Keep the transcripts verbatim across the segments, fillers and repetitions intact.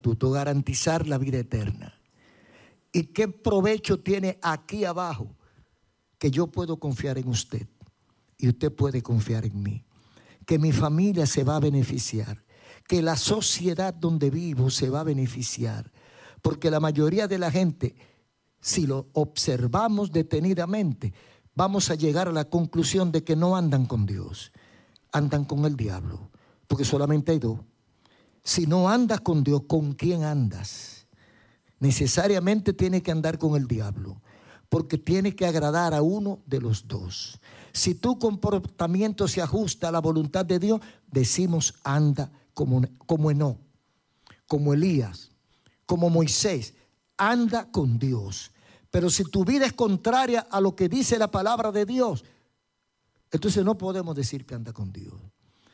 garantizar la vida eterna. ¿Y qué provecho tiene aquí abajo? Que yo puedo confiar en usted y usted puede confiar en mí. Que mi familia se va a beneficiar, que la sociedad donde vivo se va a beneficiar. Porque la mayoría de la gente, si lo observamos detenidamente, vamos a llegar a la conclusión de que no andan con Dios, andan con el diablo. Porque solamente hay dos. Si no andas con Dios, ¿con quién andas? Necesariamente tienes que andar con el diablo, porque tienes que agradar a uno de los dos. Si tu comportamiento se ajusta a la voluntad de Dios, decimos anda como, como Enoc, como Elías, como Moisés, anda con Dios. Pero si tu vida es contraria a lo que dice la palabra de Dios, entonces no podemos decir que anda con Dios.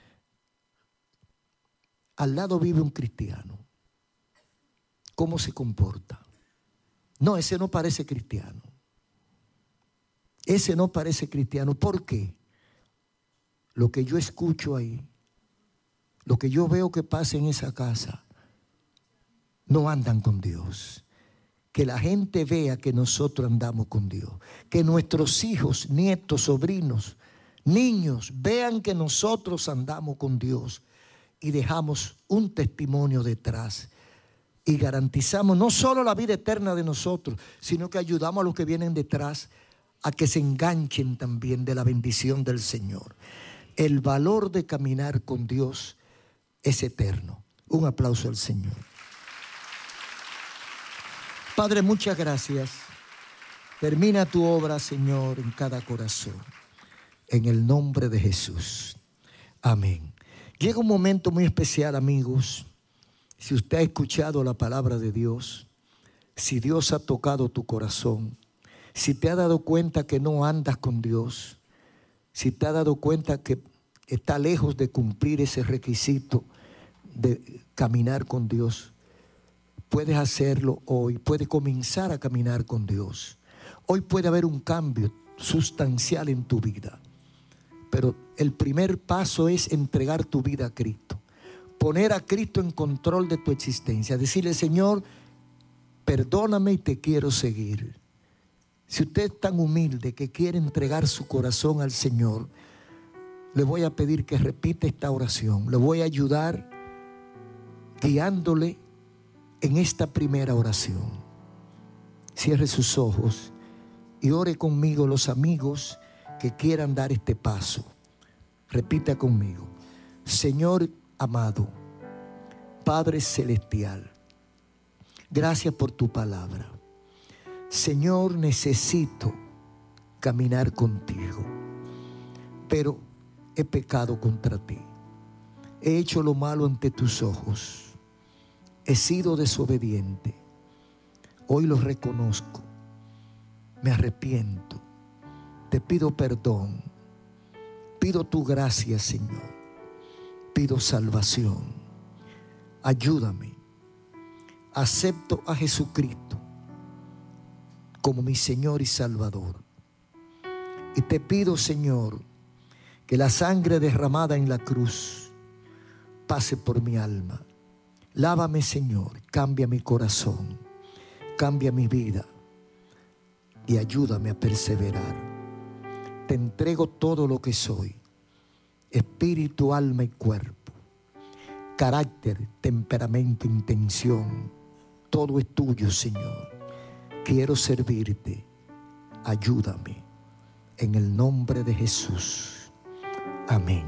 Al lado vive un cristiano. ¿Cómo se comporta? No, ese no parece cristiano. Ese no parece cristiano. ¿Por qué? Lo que yo escucho ahí, lo que yo veo que pasa en esa casa, no andan con Dios. Que la gente vea que nosotros andamos con Dios. Que nuestros hijos, nietos, sobrinos, niños vean que nosotros andamos con Dios y dejamos un testimonio detrás. Y garantizamos no solo la vida eterna de nosotros, sino que ayudamos a los que vienen detrás a que se enganchen también de la bendición del Señor. El valor de caminar con Dios es eterno. Un aplauso al Señor. Padre, muchas gracias. Termina tu obra, Señor, en cada corazón. En el nombre de Jesús. Amén. Llega un momento muy especial, amigos. Si usted ha escuchado la palabra de Dios, si Dios ha tocado tu corazón, si te has dado cuenta que no andas con Dios, si te has dado cuenta que está lejos de cumplir ese requisito de caminar con Dios, puedes hacerlo hoy, puedes comenzar a caminar con Dios. Hoy puede haber un cambio sustancial en tu vida, pero el primer paso es entregar tu vida a Cristo. Poner a Cristo en control de tu existencia. Decirle, Señor, perdóname y te quiero seguir. Si usted es tan humilde que quiere entregar su corazón al Señor, le voy a pedir que repita esta oración. Le voy a ayudar guiándole en esta primera oración. Cierre sus ojos y ore conmigo los amigos que quieran dar este paso. Repita conmigo. Señor amado, Padre celestial, gracias por tu palabra. Señor, necesito caminar contigo, pero he pecado contra ti. He hecho lo malo ante tus ojos. He sido desobediente. Hoy lo reconozco. Me arrepiento. Te pido perdón. Pido tu gracia, Señor. Pido salvación. Ayúdame. Acepto a Jesucristo como mi Señor y Salvador. Y te pido, Señor, que la sangre derramada en la cruz pase por mi alma. Lávame, Señor. Cambia mi corazón. Cambia mi vida. Y ayúdame a perseverar. Te entrego todo lo que soy. Espíritu, alma y cuerpo, carácter, temperamento, intención, todo es tuyo, Señor. Quiero servirte. Ayúdame. En el nombre de Jesús. Amén.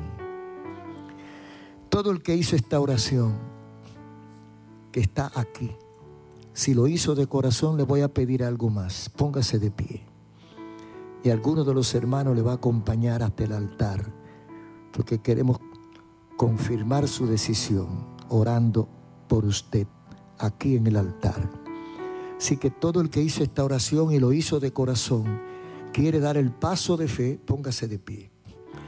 Todo el que hizo esta oración, que está aquí, si lo hizo de corazón, le voy a pedir algo más. Póngase de pie. Y alguno de los hermanos le va a acompañar hasta el altar, porque queremos confirmar su decisión orando por usted aquí en el altar. Así que todo el que hizo esta oración y lo hizo de corazón, quiere dar el paso de fe, póngase de pie.